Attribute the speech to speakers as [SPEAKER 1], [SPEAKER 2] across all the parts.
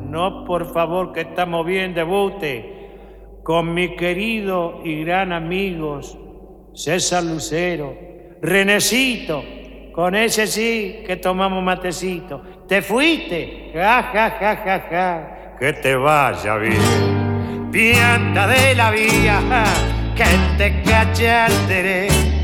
[SPEAKER 1] No, por favor, que estamos bien, debute con mi querido y gran amigo César Lucero, Renecito, con ese sí que tomamos matecito. ¿Te fuiste? Ja, ja, ja, ja, ja. Que te vaya bien. Pianta de la vía, ja, que te cacharteré.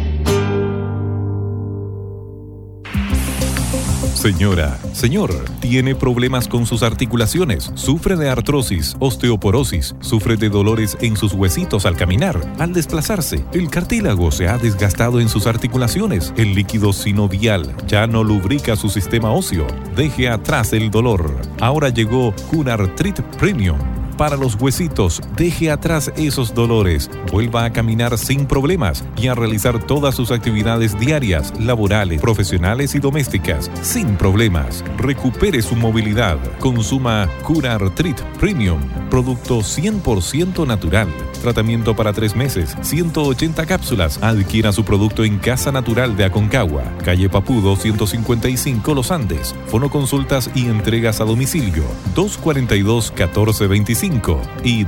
[SPEAKER 2] Señora, señor, ¿tiene problemas con sus articulaciones? ¿Sufre de artrosis, osteoporosis? ¿Sufre de dolores en sus huesitos al caminar? Al desplazarse, el cartílago se ha desgastado en sus articulaciones. El líquido sinovial ya no lubrica su sistema óseo. Deje atrás el dolor. Ahora llegó Cunartrit Premium. Para los huesitos, deje atrás esos dolores, vuelva a caminar sin problemas y a realizar todas sus actividades diarias, laborales, profesionales y domésticas, sin problemas. Recupere su movilidad. Consuma Cunartrit Premium, producto 100% natural. Tratamiento para 3 meses, 180 cápsulas. Adquiera su producto en Casa Natural de Aconcagua, calle Papudo 155 Los Andes. Fonoconsultas y entregas a domicilio 242-1425 y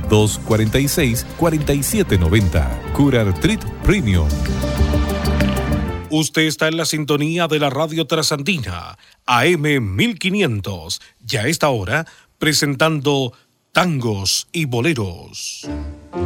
[SPEAKER 2] 246-4790. Cunartrit Premium.
[SPEAKER 3] Usted está en la sintonía de la Radio Trasandina, AM 1500. Ya a esta hora, presentando tangos y boleros.